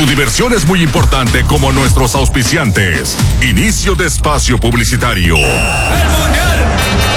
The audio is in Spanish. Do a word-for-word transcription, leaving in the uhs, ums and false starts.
tu diversión es muy importante como nuestros auspiciantes. Inicio de espacio publicitario. ¡El Mundial!